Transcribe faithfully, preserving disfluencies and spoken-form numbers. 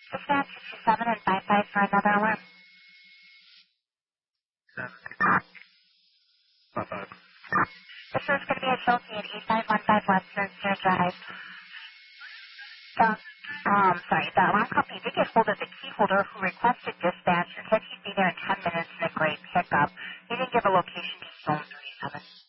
Dispatch two seven and five five for another alarm. Five five. This is going to be a Chelsea at eight five one five Westminster Drive. So, um, sorry, the alarm company did get hold of the key holder who requested dispatch and said he'd be there in ten minutes in a great pickup. He didn't give a location to zone three seven.